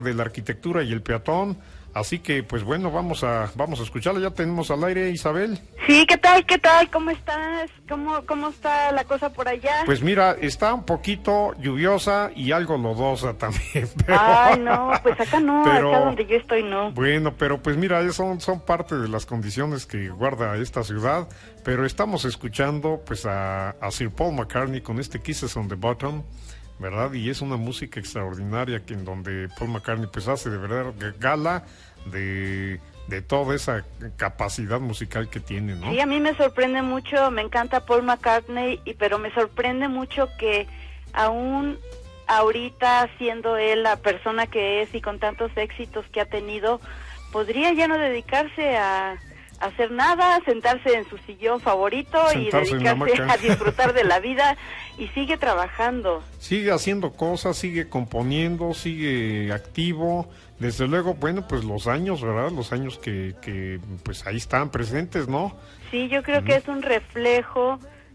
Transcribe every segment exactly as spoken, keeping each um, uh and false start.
de la arquitectura y el peatón, así que pues bueno, vamos a vamos a escucharla. Ya tenemos al aire, Isabel. Sí, ¿qué tal? ¿Qué tal? ¿Cómo estás? ¿Cómo cómo está la cosa por allá? Pues mira, está un poquito lluviosa y algo lodosa también. Pero, Ay, no, pues acá no, pero, acá donde yo estoy no. Bueno, pero pues mira, son, son parte de las condiciones que guarda esta ciudad, pero estamos escuchando pues a, a Sir Paul McCartney con este Kisses on the Bottom, ¿verdad? Y es una música extraordinaria que en donde Paul McCartney pues hace de verdad gala de, de toda esa capacidad musical que tiene, ¿no? Sí, a mí me sorprende mucho, me encanta Paul McCartney, y pero me sorprende mucho que aún ahorita, siendo él la persona que es y con tantos éxitos que ha tenido, podría ya no dedicarse a hacer nada, sentarse en su sillón favorito sentarse y dedicarse a disfrutar de la vida, y sigue trabajando. Sigue haciendo cosas, sigue componiendo, sigue activo. Desde luego, bueno, pues los años, ¿verdad? Los años que, que pues ahí están presentes, ¿no? Sí, yo creo uh-huh. que es un reflejo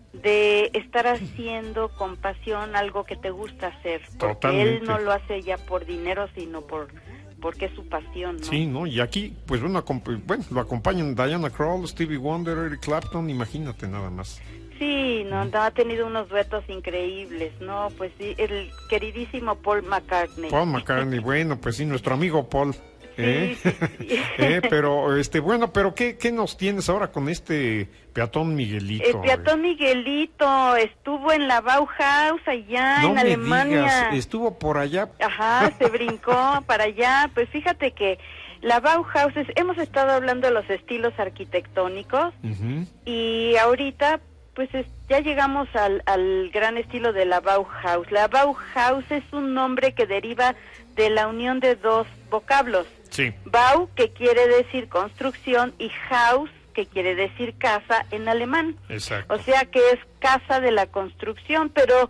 de estar haciendo con pasión algo que te gusta hacer. Porque Totalmente. Él no lo hace ya por dinero, sino por porque es su pasión, ¿no? Sí, ¿no? Y aquí, pues bueno, bueno, lo acompañan Diana Krall, Stevie Wonder, Eric Clapton, imagínate nada más. Sí, no, no, ha tenido unos duetos increíbles, ¿no? Pues sí, el queridísimo Paul McCartney. Paul McCartney, bueno, pues sí, nuestro amigo Paul. ¿Eh? Sí, sí, sí. eh, pero este bueno, pero ¿qué, qué nos tienes ahora con este peatón Miguelito? El peatón Miguelito estuvo en la Bauhaus allá no en me Alemania. Digas, estuvo por allá. Ajá, se brincó para allá. Pues fíjate que la Bauhaus, es, hemos estado hablando de los estilos arquitectónicos uh-huh. y ahorita pues es, ya llegamos al, al gran estilo de la Bauhaus. La Bauhaus es un nombre que deriva de la unión de dos vocablos. Sí. Bau, que quiere decir construcción, y Haus, que quiere decir casa en alemán. Exacto. O sea que es casa de la construcción, pero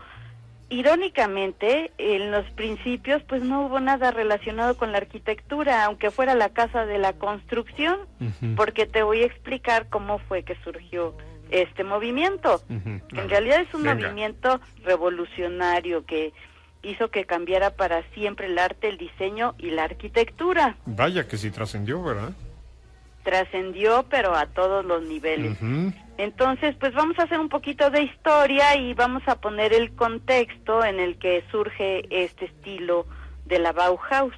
irónicamente, en los principios, pues no hubo nada relacionado con la arquitectura, aunque fuera la casa de la construcción, uh-huh. porque te voy a explicar cómo fue que surgió este movimiento. Uh-huh. En realidad es un Venga. movimiento revolucionario que hizo que cambiara para siempre el arte, el diseño y la arquitectura. Vaya que sí trascendió, ¿verdad? Trascendió, pero a todos los niveles. Uh-huh. Entonces, pues vamos a hacer un poquito de historia y vamos a poner el contexto en el que surge este estilo de la Bauhaus.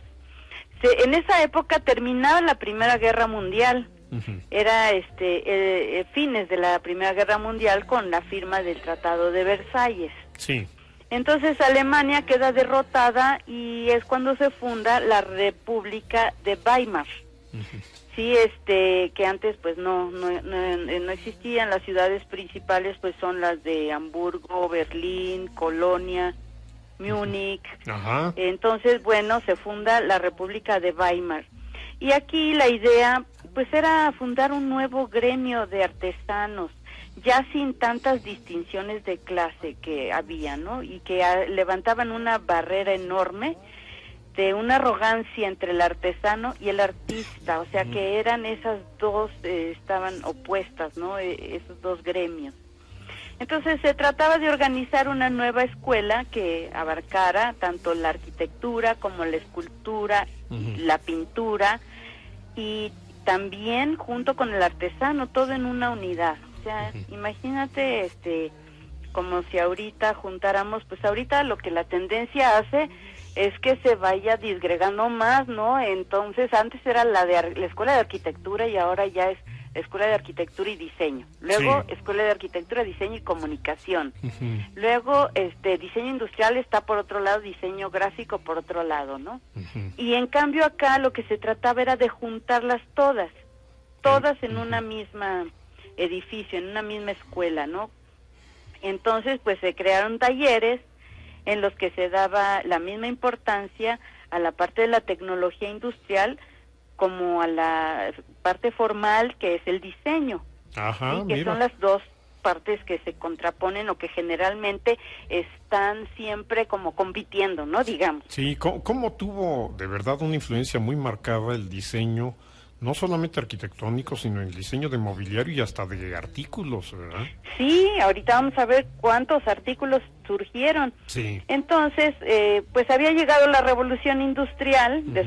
Se, en esa época terminaba la Primera Guerra Mundial. Uh-huh. Era este eh, fines de la Primera Guerra Mundial con la firma del Tratado de Versalles. Sí. Entonces Alemania queda derrotada y es cuando se funda la República de Weimar. Uh-huh. Sí, este, que antes pues no, no, no, no existían. Las ciudades principales pues son las de Hamburgo, Berlín, Colonia, Múnich. Ajá. Entonces, bueno, se funda la República de Weimar. Y aquí la idea pues era fundar un nuevo gremio de artesanos, ya sin tantas distinciones de clase que había, ¿no? Y que a, levantaban una barrera enorme de una arrogancia entre el artesano y el artista, o sea que eran esas dos, eh, estaban opuestas, ¿no? Eh, esos dos gremios. Entonces se trataba de organizar una nueva escuela que abarcara tanto la arquitectura como la escultura, uh-huh. la pintura, y también junto con el artesano, todo en una unidad. O sea, uh-huh. imagínate, este, como si ahorita juntáramos, pues ahorita lo que la tendencia hace es que se vaya disgregando más, ¿no? Entonces, antes era la de la Escuela de Arquitectura y ahora ya es Escuela de Arquitectura y Diseño. Luego, sí. Escuela de Arquitectura, Diseño y Comunicación. Uh-huh. Luego, este, Diseño Industrial está por otro lado, Diseño Gráfico por otro lado, ¿no? Uh-huh. Y en cambio acá lo que se trataba era de juntarlas todas, todas uh-huh. en una misma edificio, en una misma escuela, ¿no? Entonces, pues se crearon talleres en los que se daba la misma importancia a la parte de la tecnología industrial como a la parte formal, que es el diseño. Ajá, ¿sí? Que mira. son las dos partes que se contraponen o que generalmente están siempre como compitiendo, ¿no? Digamos. Sí, ¿cómo, cómo tuvo de verdad una influencia muy marcada el diseño, no solamente arquitectónico, sino el diseño de mobiliario y hasta de artículos, ¿verdad? Sí, ahorita vamos a ver cuántos artículos surgieron. Sí. Entonces, eh, pues había llegado la revolución industrial, uh-huh.